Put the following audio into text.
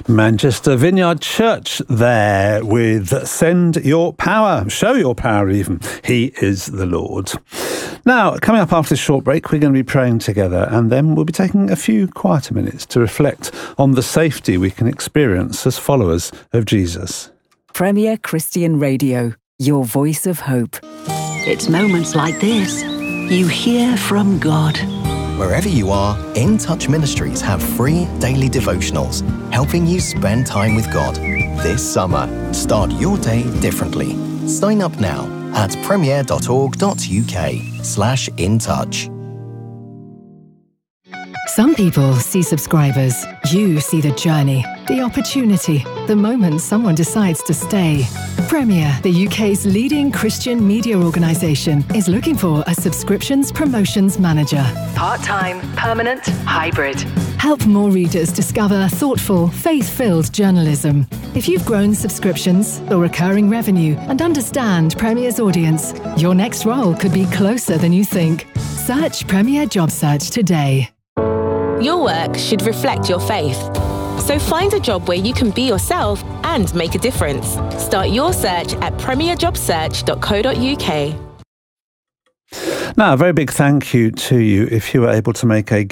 Manchester Vineyard Church there with Send Your Power, Show Your Power even. He is the Lord. Now, coming up after this short break, we're going to be praying together, and then we'll be taking a few quieter minutes to reflect on the safety we can experience as followers of Jesus. Premier Christian Radio, your voice of hope. It's moments like this you hear from God. Wherever you are, In Touch Ministries have free daily devotionals, helping you spend time with God. This summer, start your day differently. Sign up now at premier.org.uk/intouch. Some people see subscribers. You see the journey, the opportunity, the moment someone decides to stay. Premier, the UK's leading Christian media organisation, is looking for a subscriptions promotions manager. Part-time, permanent, hybrid. Help more readers discover thoughtful, faith-filled journalism. If you've grown subscriptions or recurring revenue and understand Premier's audience, your next role could be closer than you think. Search Premier Job Search today. Your work should reflect your faith. So find a job where you can be yourself and make a difference. Start your search at premierjobsearch.co.uk. Now, a very big thank you to you if you were able to make a